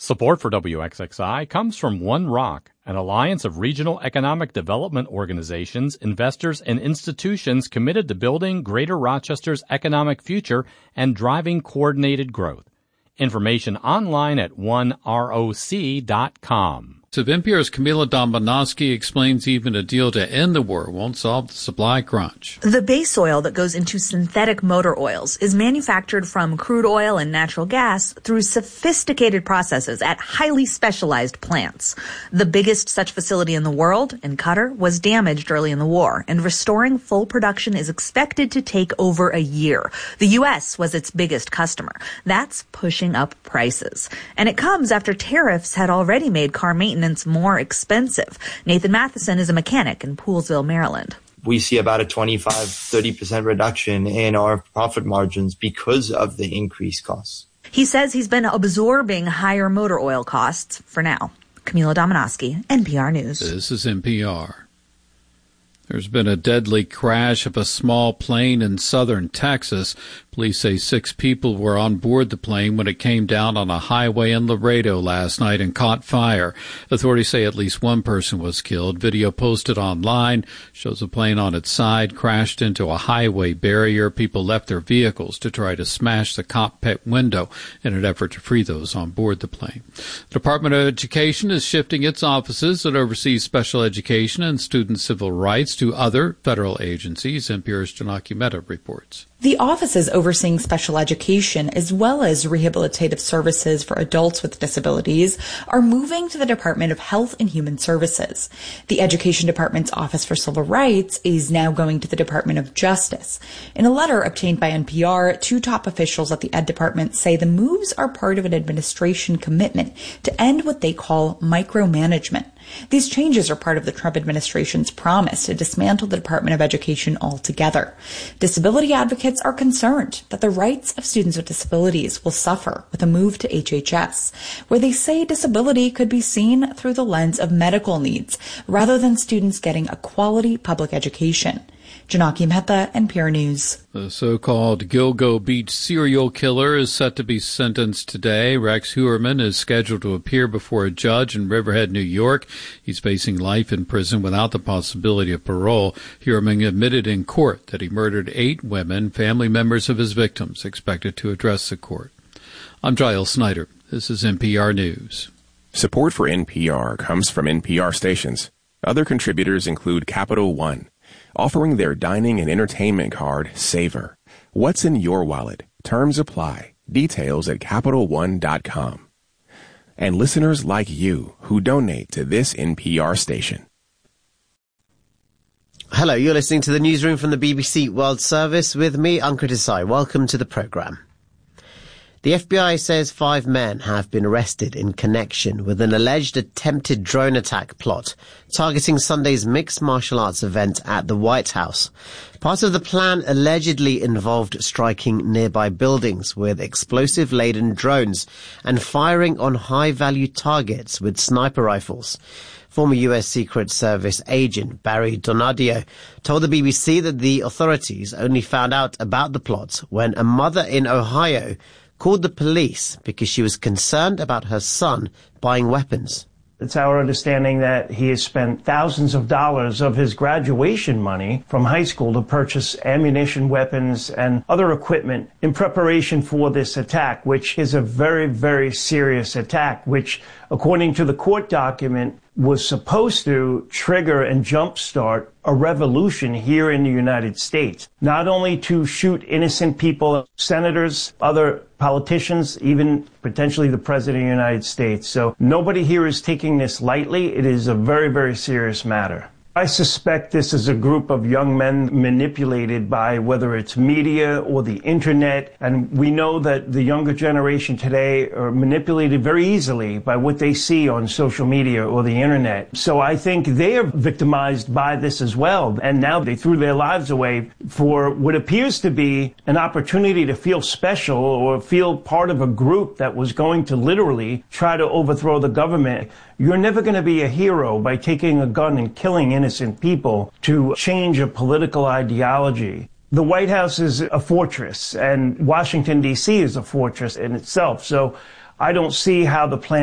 Support for WXXI comes from One Rock, an alliance of regional economic development organizations, investors, and institutions committed to building Greater Rochester's economic future and driving coordinated growth. Information online at oneroc.com. Of NPR's Camila Domonoske explains even a deal to end the war won't solve the supply crunch. The base oil that goes into synthetic motor oils is manufactured from crude oil and natural gas through sophisticated processes at highly specialized plants. The biggest such facility in the world, in Qatar, was damaged early in the war, and restoring full production is expected to take over a year. The U.S. was its biggest customer. That's pushing up prices. And it comes after tariffs had already made car maintenance more expensive. Nathan Matheson is a mechanic in Poolesville, Maryland. We see about a 25-30% reduction in our profit margins because of the increased costs. He says he's been absorbing higher motor oil costs for now. Camila Domonoske, NPR News. This is NPR. There's been a deadly crash of a small plane in southern Texas. Police say 6 people were on board the plane when it came down on a highway in Laredo last night and caught fire. Authorities say at least one person was killed. Video posted online shows a plane on its side crashed into a highway barrier. People left their vehicles to try to smash the cockpit window in an effort to free those on board the plane. The Department of Education is shifting its offices that oversee special education and student civil rights to other federal agencies. NPR's Janaki Mehta reports. The offices overseeing special education as well as rehabilitative services for adults with disabilities are moving to the Department of Health and Human Services. The Education Department's Office for Civil Rights is now going to the Department of Justice. In a letter obtained by NPR, 2 top officials at the Ed Department say the moves are part of an administration commitment to end what they call micromanagement. These changes are part of the Trump administration's promise to dismantle the Department of Education altogether. Disability advocates are concerned that the rights of students with disabilities will suffer with a move to HHS, where they say disability could be seen through the lens of medical needs rather than students getting a quality public education. Janaki Mehta, NPR News. The so-called Gilgo Beach serial killer is set to be sentenced today. Rex Heuermann is scheduled to appear before a judge in Riverhead, New York. He's facing life in prison without the possibility of parole. Heuermann admitted in court that he murdered 8 women, family members of his victims, expected to address the court. I'm Giles Snyder. This is NPR News. Support for NPR comes from NPR stations. Other contributors include Capital One, offering their dining and entertainment card, Savor. What's in your wallet? Terms apply. Details at CapitalOne.com. And listeners like you who donate to this NPR station. Hello, you're listening to the newsroom from the BBC World Service with me, Ankit Desai. Welcome to the programme. The FBI says 5 men have been arrested in connection with an alleged attempted drone attack plot targeting Sunday's mixed martial arts event at the White House. Part of the plan allegedly involved striking nearby buildings with explosive-laden drones and firing on high-value targets with sniper rifles. Former U.S. Secret Service agent Barry Donadio told the BBC that the authorities only found out about the plot when a mother in Ohio called the police because she was concerned about her son buying weapons. It's our understanding that he has spent thousands of dollars of his graduation money from high school to purchase ammunition, weapons, and other equipment in preparation for this attack, which is a very, very serious attack, which, according to the court document, was supposed to trigger and jumpstart a revolution here in the United States, not only to shoot innocent people, senators, other politicians, even potentially the President of the United States. So nobody here is taking this lightly. It is a very, very serious matter. I suspect this is a group of young men manipulated by whether it's media or the internet. And we know that the younger generation today are manipulated very easily by what they see on social media or the internet. So I think they are victimized by this as well. And now they threw their lives away for what appears to be an opportunity to feel special or feel part of a group that was going to literally try to overthrow the government. You're never going to be a hero by taking a gun and killing innocent people to change a political ideology. The White House is a fortress, and Washington, D.C. is a fortress in itself. So I don't see how the plan